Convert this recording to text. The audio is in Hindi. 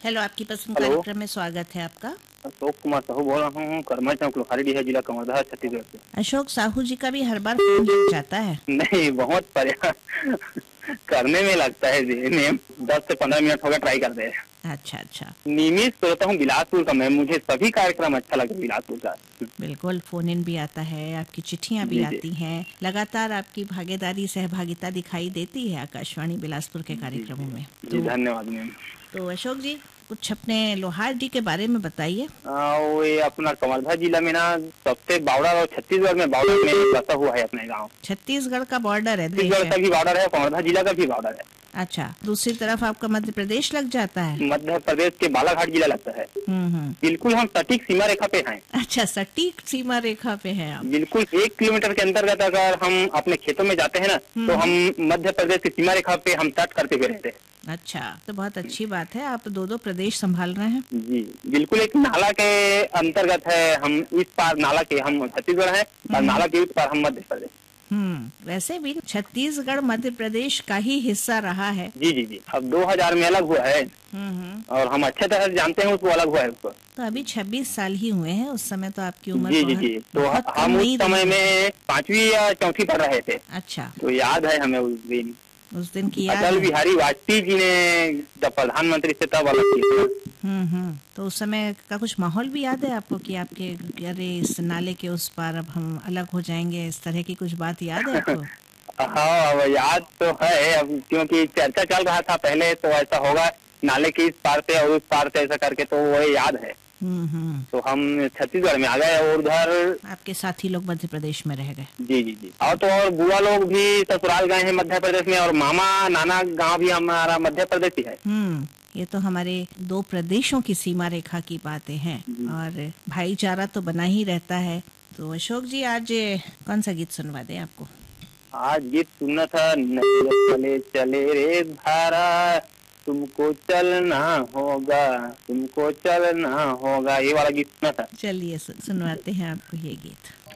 हेलो, आपकी पसंद हेलो। कार्यक्रम में स्वागत है आपका। अशोक कुमार साहू बोल रहा हूँ, करमल चौक लोहारी है, जिला कवर्धा, छत्तीसगढ़ से। अशोक साहू जी का भी हर बार फोन लग जाता है। नहीं, बहुत प्रयास करने में लगता है मैम। 10 से 15 मिनट होगा, ट्राई करते हैं। अच्छा अच्छा। नियमित श्रोता हूँ बिलासपुर का मैम, मुझे सभी कार्यक्रम अच्छा लगता है बिलासपुर का। बिल्कुल, फोन इन भी आता है, आपकी चिट्ठियां भी जी जी आती हैं, लगातार आपकी भागीदारी सहभागिता दिखाई देती है आकाशवाणी बिलासपुर के जी कार्यक्रमों में। जी, धन्यवाद मैम। तो अशोक जी, कुछ अपने लोहार जी के बारे में बताइए। वो ये अपना कवर्धा जिला में ना, सबसे बावड़ा और छत्तीसगढ़ में बावड़ा में बसा हुआ है अपने गाँव। छत्तीसगढ़ का बॉर्डर है देश छत्तीसगढ़ है। का भी बॉर्डर है, कवर्धा जिला का भी बॉर्डर है। अच्छा, दूसरी तरफ आपका मध्य प्रदेश लग जाता है। मध्य प्रदेश के बालाघाट जिला लगता है। बिल्कुल हम सटीक सीमा रेखा पे हैं। अच्छा, सटीक सीमा रेखा पे हैं आप। बिल्कुल 1 किलोमीटर के अंतर्गत अगर हम अपने खेतों में जाते हैं ना, तो हम मध्य प्रदेश की सीमा रेखा पे हम तट करते हुए रहते हैं। अच्छा, तो बहुत अच्छी बात है, आप दो प्रदेश संभाल रहे हैं। जी बिल्कुल, एक नाला के अंतर्गत है हम। इस पार नाला के हम छत्तीसगढ़ हैं और नाला के उस पार हम मध्य प्रदेश। वैसे भी छत्तीसगढ़ मध्य प्रदेश का ही हिस्सा रहा है। जी जी जी, अब 2000 में अलग हुआ है। और हम अच्छे तरह से जानते हैं उसको, अलग हुआ है उसको। तो अभी 26 साल ही हुए हैं, उस समय तो आपकी उम्र जी जी जी, तो हम उस समय में 5वीं या 4वीं पढ़ रहे थे। अच्छा, तो याद है हमें उस दिन की याद अटल है। बिहारी वाजपेयी जी ने जब प्रधानमंत्री से तब अलग किया। तो उस समय का कुछ माहौल भी याद है आपको कि आपके अरे इस नाले के उस पार अब हम अलग हो जाएंगे, इस तरह की कुछ बात याद है आपको? हाँ, अब याद तो है, अब क्योंकि चर्चा चल रहा था पहले, तो ऐसा होगा नाले के इस पार से और उस पार से ऐसा करके, तो वो याद है। तो हम छत्तीसगढ़ में आ गए और उधर आपके साथी लोग मध्य प्रदेश में रह गए। जी जी जी, और तो और बुआ लोग भी ससुराल गए हैं मध्य प्रदेश में, और मामा नाना गांव भी हमारा मध्य प्रदेश ही है। ये तो हमारे दो प्रदेशों की सीमा रेखा की बातें हैं और भाईचारा तो बना ही रहता है। तो अशोक जी, आज कौन सा गीत सुनवा दें आपको? आज गीत सुनना था, चले चले रे धारा, तुमको चलना होगा, तुमको चलना होगा, ये वाला गीत सुना था। चलिए सुनवाते हैं आपको ये गीत।